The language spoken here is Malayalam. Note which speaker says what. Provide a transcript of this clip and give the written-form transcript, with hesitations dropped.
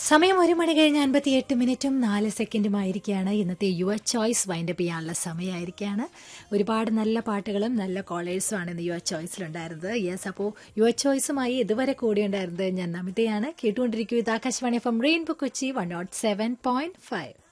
Speaker 1: സമയം 1:58:4 ഇന്നത്തെ യുവർ ചോയ്സ് വൈൻഡപ്പ് ചെയ്യാനുള്ള സമയമായിരിക്കുകയാണ്. ഒരുപാട് നല്ല പാട്ടുകളും നല്ല കോളേഴ്സുമാണ് ഇന്ന് യുവർ ചോയ്സിലുണ്ടായിരുന്നത്. യെസ്, അപ്പോൾ യുവർ ചോയ്സുമായി ഇതുവരെ കൂടി ഉണ്ടായിരുന്നത് ഞാൻ നമിതയാണ്. കേട്ടുകൊണ്ടിരിക്കൂ ഇത് ആകാശവാണി FM റെയിൻബോ കൊച്ചി 107.5.